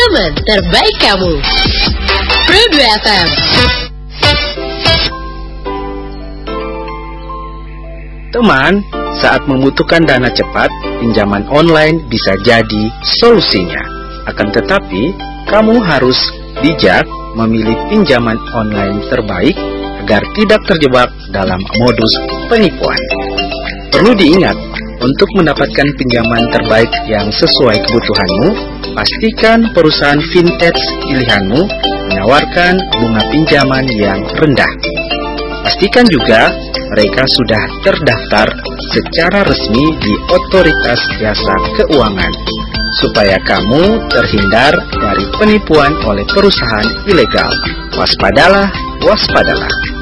Teman terbaik kamu. Pro 2 FM. Teman, saat membutuhkan dana cepat, pinjaman online bisa jadi solusinya. Akan tetapi, kamu harus bijak memilih pinjaman online terbaik agar tidak terjebak dalam modus penipuan. Perlu diingat, untuk mendapatkan pinjaman terbaik yang sesuai kebutuhanmu, pastikan perusahaan fintech pilihanmu menawarkan bunga pinjaman yang rendah. Pastikan juga mereka sudah terdaftar secara resmi di Otoritas Jasa Keuangan, supaya kamu terhindar dari penipuan oleh perusahaan ilegal. Waspadalah, waspadalah.